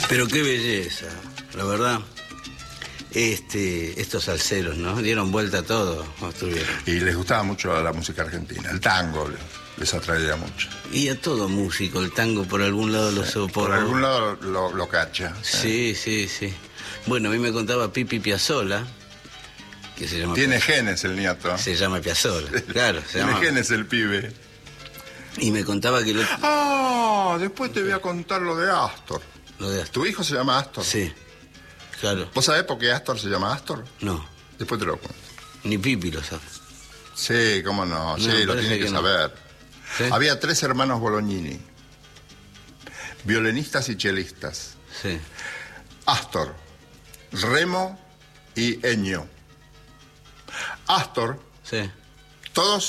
Pero qué belleza, la verdad. Estos salseros, ¿no? Dieron vuelta a todo cuando estuvieron. Y les gustaba mucho la música argentina, el tango les atraía mucho. Y a todo músico, el tango por algún lado lo soporta. Por algún lado lo cacha. Sí. Bueno, a mí me contaba Pipi Piazzolla, que se llama... Tiene genes el nieto. Se llama Piazzolla, claro. Tiene genes el pibe. Y me contaba que... Después te voy a contar lo de Astor. Lo de Astor. ¿Tu hijo se llama Astor? Sí, claro. ¿Vos sabés por qué Astor se llama Astor? No. Después te lo cuento. Ni Pipi lo sabe. Sí, cómo no. Sí, lo tiene que saber. ¿Sí? Había 3 hermanos Bolognini, violinistas y chelistas. Sí. Astor, Remo y Ennio. Astor, sí. Todos